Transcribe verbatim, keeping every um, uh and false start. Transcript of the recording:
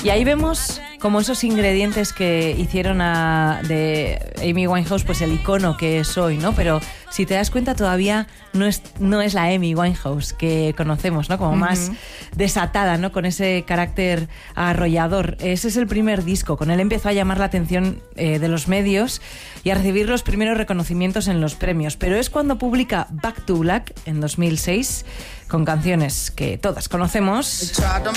Y ahí vemos como esos ingredientes que hicieron a, de Amy Winehouse, pues el icono que es hoy, ¿no? Pero si te das cuenta todavía no es, no es la Amy Winehouse que conocemos, ¿no? Como uh-huh. más desatada, ¿no? Con ese carácter arrollador. Ese es el primer disco. Con él empezó a llamar la atención eh, de los medios y a recibir los primeros reconocimientos en los premios. Pero es cuando publica Back to Black en dos mil seis, con canciones que todas conocemos.